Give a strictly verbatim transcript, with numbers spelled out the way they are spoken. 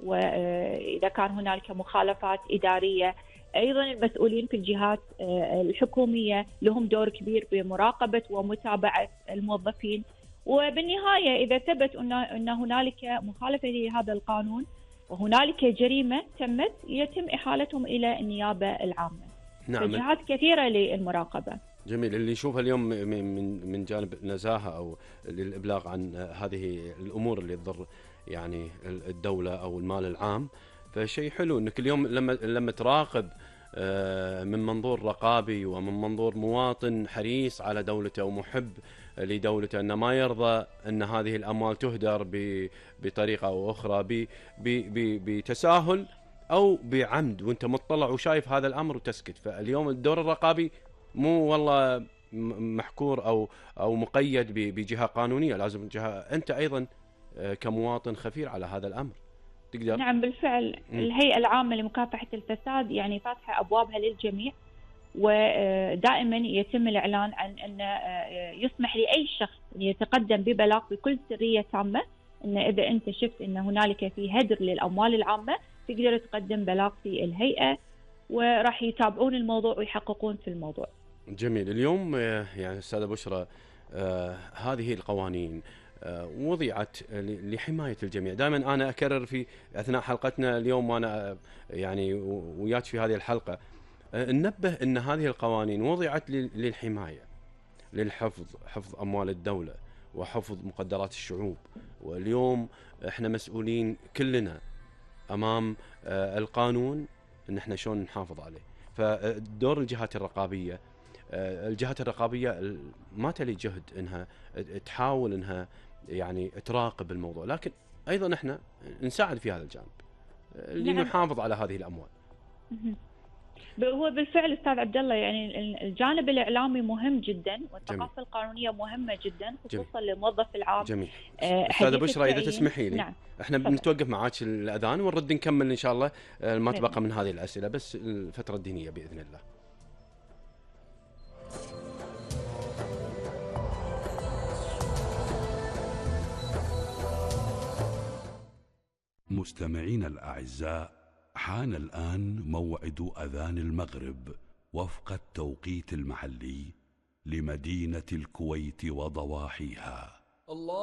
وإذا كان هنالك مخالفات إدارية. أيضا المسؤولين في الجهات الحكومية لهم دور كبير بمراقبة ومتابعة الموظفين. وبالنهاية إذا ثبت أن هنالك مخالفة لهذا القانون وهنالك جريمة تمت، يتم إحالتهم إلى النيابة العامة. نعم. جهات كثيرة للمراقبة. جميل. اللي نشوفها اليوم من من جانب نزاهة أو للإبلاغ عن هذه الأمور اللي تضر يعني الدولة أو المال العام، فشيء حلو إنك اليوم لما لما تراقب من منظور رقابي ومن منظور مواطن حريص على دولته ومحب لدولته، أنه ما يرضى أن هذه الأموال تهدر بطريقة أو أخرى بتساهل أو بعمد، وأنت مطلع وشايف هذا الأمر وتسكت. فاليوم الدور الرقابي مو والله محكور أو أو مقيد بجهة قانونية، لازم جهة أنت أيضا كمواطن خفير على هذا الأمر تقدر. نعم بالفعل. م. الهيئة العامة لمكافحة الفساد يعني فاتحة أبوابها للجميع، ودائما يتم الإعلان عن أن يسمح لأي شخص يتقدم ببلاغ بكل سرية تامة، أن إذا أنت شفت أن هنالك في هدر للأموال العامة تقدر تقدم بلاغ في الهيئة، وراح يتابعون الموضوع ويحققون في الموضوع. جميل. اليوم يعني أستاذة بشرى، آه هذه القوانين آه وضعت لحماية الجميع. دائما أنا أكرر في أثناء حلقتنا اليوم وأنا يعني وياك في هذه الحلقة، آه ننبه أن هذه القوانين وضعت للحماية، للحفظ، حفظ أموال الدولة وحفظ مقدرات الشعوب. واليوم إحنا مسؤولين كلنا أمام آه القانون أن إحنا شلون نحافظ عليه. فدور الجهات الرقابية، الجهات الرقابية ما تلي جهد انها تحاول انها يعني تراقب الموضوع، لكن ايضا احنا نساعد في هذا الجانب اللي نعم. نحافظ على هذه الاموال. هو بالفعل استاذ عبد الله، يعني الجانب الاعلامي مهم جدا، والثقافه القانونيه مهمه جدا خصوصا للموظف العام. جميل. استاذه بشرى اذا تسمحي لي، نعم. احنا بنتوقف معاك الاذان ونرد نكمل ان شاء الله ما تبقى من هذه الاسئله، بس الفتره الدينيه باذن الله. مستمعين الأعزاء، حان الآن موعد أذان المغرب وفق التوقيت المحلي لمدينة الكويت وضواحيها. الله